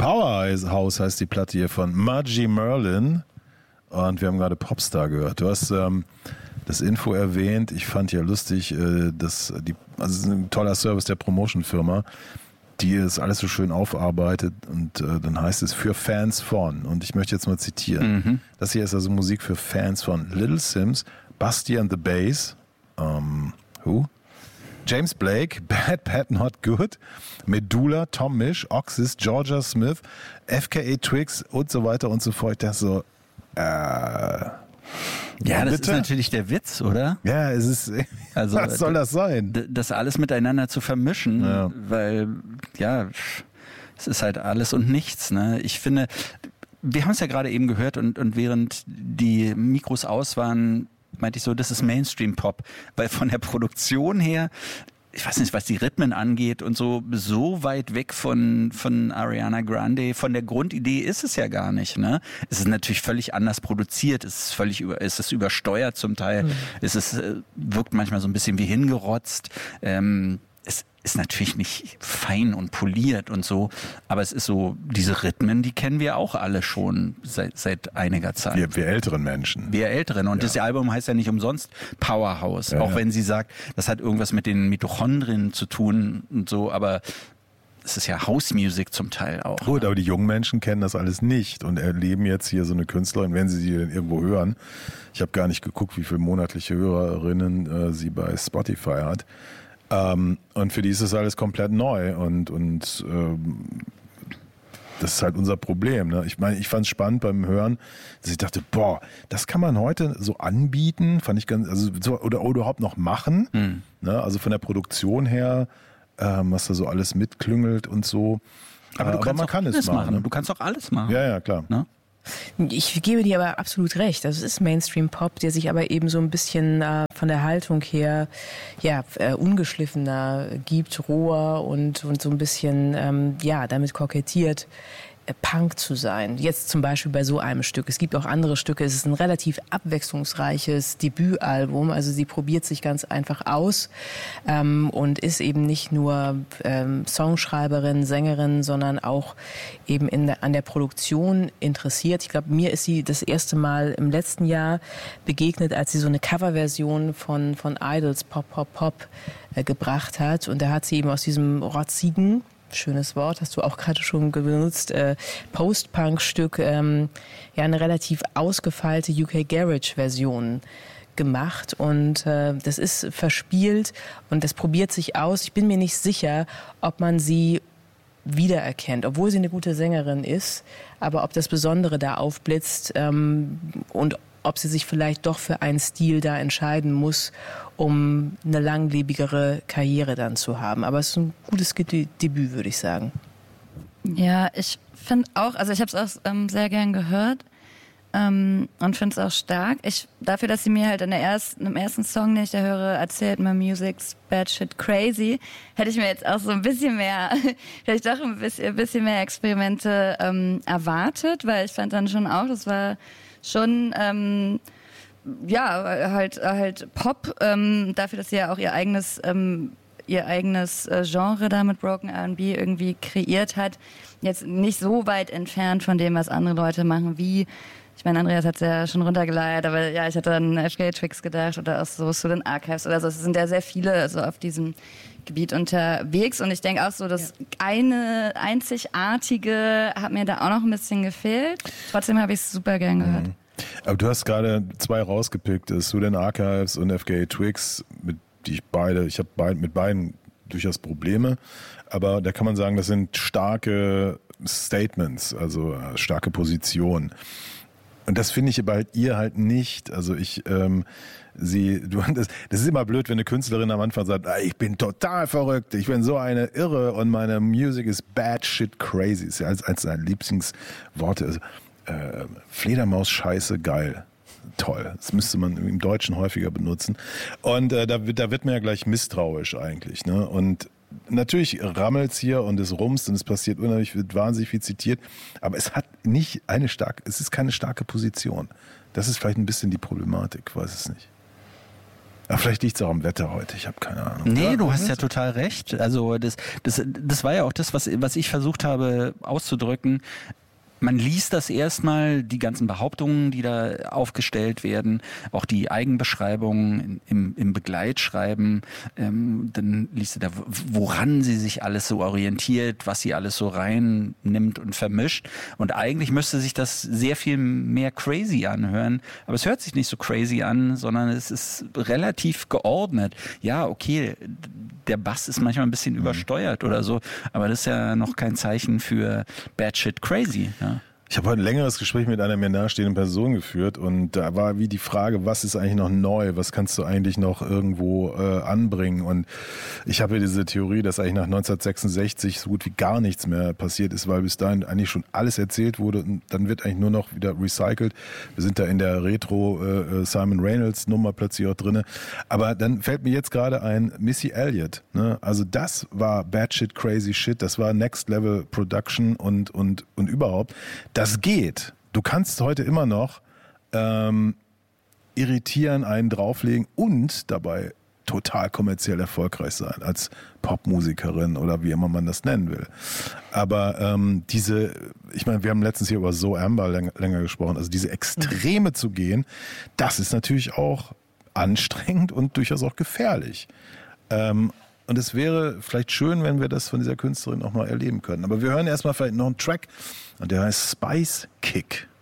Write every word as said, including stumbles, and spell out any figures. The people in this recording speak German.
Powerhouse heißt die Platte hier von Margie Merlin. Und wir haben gerade Popstar gehört. Du hast ähm, das Info erwähnt. Ich fand ja lustig, äh, dass die, also es ist ein toller Service der Promotion-Firma, die es alles so schön aufarbeitet. Und äh, dann heißt es für Fans von. Und ich möchte jetzt mal zitieren. Mhm. Das hier ist also Musik für Fans von Little Sims, Busty and the Bass, ähm, who? James Blake, Bad Bad Not Good, Medulla, Tom Misch, Oxys, Georgia Smith, F K A Twigs und so weiter und so fort. Ich dachte so, äh, ja, das bitte? Ist natürlich der Witz, oder? Ja, es ist, also, was soll das sein? Das alles miteinander zu vermischen, ja. Weil, ja, es ist halt alles und nichts, ne? Ich finde, wir haben es ja gerade eben gehört und, und während die Mikros aus waren, meinte ich so, das ist Mainstream-Pop, weil von der Produktion her, ich weiß nicht, was die Rhythmen angeht und so, so weit weg von, von Ariana Grande, von der Grundidee ist es ja gar nicht, ne? Es ist natürlich völlig anders produziert, es ist völlig über, es ist übersteuert zum Teil, mhm. es ist, wirkt manchmal so ein bisschen wie hingerotzt, ähm, es ist natürlich nicht fein und poliert und so, aber es ist so, diese Rhythmen, die kennen wir auch alle schon seit, seit einiger Zeit. Wir, wir älteren Menschen. Wir älteren. Und ja. Das Album heißt ja nicht umsonst Powerhouse, ja, auch ja. wenn sie sagt, das hat irgendwas mit den Mitochondrien zu tun und so, aber es ist ja House Music zum Teil auch. Gut, ne? Aber die jungen Menschen kennen das alles nicht und erleben jetzt hier so eine Künstlerin, wenn sie sie irgendwo hören. Ich habe gar nicht geguckt, wie viele monatliche Hörerinnen äh, sie bei Spotify hat. Ähm, und für die ist das alles komplett neu und, und ähm, das ist halt unser Problem. Ne? Ich meine, ich fand es spannend beim Hören, dass ich dachte, boah, das kann man heute so anbieten, fand ich ganz, also so, oder, oder überhaupt noch machen. Mhm. Ne? Also von der Produktion her, ähm, was da so alles mitklüngelt und so. Aber, du aber kannst man kann alles es machen. machen. Du kannst auch alles machen. Ja, ja, klar. Ne? Ich gebe dir aber absolut recht. Also es ist Mainstream-Pop, der sich aber eben so ein bisschen äh, von der Haltung her ja äh, ungeschliffener gibt, roher und, und so ein bisschen ähm, ja damit kokettiert, äh, Punk zu sein. Jetzt zum Beispiel bei so einem Stück. Es gibt auch andere Stücke. Es ist ein relativ abwechslungsreiches Debütalbum. Also sie probiert sich ganz einfach aus ähm, und ist eben nicht nur ähm, Songschreiberin, Sängerin, sondern auch eben in der, an der Produktion interessiert. Ich glaube, mir ist sie das erste Mal im letzten Jahr begegnet, als sie so eine Coverversion von, von Idols Pop, Pop, Pop äh, gebracht hat. Und da hat sie eben aus diesem rotzigen, schönes Wort, hast du auch gerade schon benutzt, äh, Post-Punk-Stück, ähm, ja eine relativ ausgefeilte U K Garage-Version gemacht und äh, das ist verspielt und das probiert sich aus. Ich bin mir nicht sicher, ob man sie wiedererkennt, obwohl sie eine gute Sängerin ist, aber ob das Besondere da aufblitzt ähm, und ob sie sich vielleicht doch für einen Stil da entscheiden muss, um eine langlebigere Karriere dann zu haben. Aber es ist ein gutes Ge- Debüt, würde ich sagen. Ja, ich finde auch, also ich habe es auch ähm, sehr gern gehört ähm, und finde es auch stark. Ich, dafür, dass sie mir halt in der ersten, im ersten Song, den ich da höre, erzählt, my music's bad shit crazy, hätte ich mir jetzt auch so ein bisschen mehr, vielleicht doch ein bisschen, ein bisschen mehr Experimente ähm, erwartet, weil ich fand dann schon auch, das war schon, ähm, ja, halt, halt Pop, ähm, dafür, dass sie ja auch ihr eigenes, ähm, ihr eigenes äh, Genre da mit Broken R and B irgendwie kreiert hat. Jetzt nicht so weit entfernt von dem, was andere Leute machen, wie, ich meine, Andreas hat es ja schon runtergeleiert, aber ja, ich hatte an F K A Twigs gedacht oder auch so Student Archives oder so. Es sind ja sehr viele so auf diesem Gebiet unterwegs und ich denke auch so, das ja. eine einzigartige hat mir da auch noch ein bisschen gefehlt. Trotzdem habe ich es super gern gehört. Mhm. Aber du hast gerade zwei rausgepickt, Student Archives und F K A Twigs, mit die ich beide, ich habe beid, mit beiden durchaus Probleme, aber da kann man sagen, das sind starke Statements, also starke Positionen. Und das finde ich bei ihr halt nicht. Also ich, ähm, sie, du, das, das ist immer blöd, wenn eine Künstlerin am Anfang sagt, ah, ich bin total verrückt, ich bin so eine Irre und meine Music is bad shit crazy. Ist ja als, als seine Lieblingsworte. Also, äh, Fledermaus-Scheiße, geil. Toll. Das müsste man im Deutschen häufiger benutzen. Und äh, da, da wird man ja gleich misstrauisch eigentlich. Ne? Und natürlich rammelt's hier und es rumst und es passiert unheimlich, wird wahnsinnig viel zitiert, aber es hat nicht eine starke, es ist keine starke Position. Das ist vielleicht ein bisschen die Problematik, weiß es nicht. Aber vielleicht liegt es auch am Wetter heute, ich habe keine Ahnung. Nee, ja, du hast ja total recht. Also das, das, das war ja auch das, was, was ich versucht habe auszudrücken. Man liest das erstmal, die ganzen Behauptungen, die da aufgestellt werden, auch die Eigenbeschreibungen im, im Begleitschreiben, ähm, dann liest du da, woran sie sich alles so orientiert, was sie alles so reinnimmt und vermischt. Und eigentlich müsste sich das sehr viel mehr crazy anhören, aber es hört sich nicht so crazy an, sondern es ist relativ geordnet. Ja, okay, der Bass ist manchmal ein bisschen mhm. übersteuert oder so, aber das ist ja noch kein Zeichen für bad shit crazy. Ja. Ich habe heute ein längeres Gespräch mit einer mir nahestehenden Person geführt und da war wie die Frage, was ist eigentlich noch neu, was kannst du eigentlich noch irgendwo äh, anbringen, und ich habe ja diese Theorie, dass eigentlich nach neunzehnhundertsechsundsechzig so gut wie gar nichts mehr passiert ist, weil bis dahin eigentlich schon alles erzählt wurde und dann wird eigentlich nur noch wieder recycelt. Wir sind da in der Retro äh, Simon Reynolds Nummer plötzlich auch drinne, aber dann fällt mir jetzt gerade ein, Missy Elliott, ne? Also das war bad shit crazy shit, das war Next Level Production und, und, und überhaupt. Das geht. Du kannst heute immer noch ähm, irritieren, einen drauflegen und dabei total kommerziell erfolgreich sein als Popmusikerin oder wie immer man das nennen will. Aber ähm, diese, ich meine, wir haben letztens hier über So Amber länger, länger gesprochen, also diese Extreme zu gehen, das ist natürlich auch anstrengend und durchaus auch gefährlich. Ähm, Und es wäre vielleicht schön, wenn wir das von dieser Künstlerin auch mal erleben können. Aber wir hören erstmal vielleicht noch einen Track und der heißt Spice Kick.